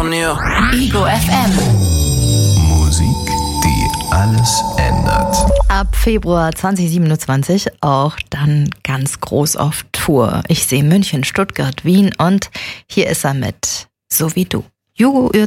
Insomnia. Ego FM. Musik, die alles ändert. Ab Februar 2027 auch dann ganz groß auf Tour. Ich sehe München, Stuttgart, Wien und hier ist er mit So wie du. Jugo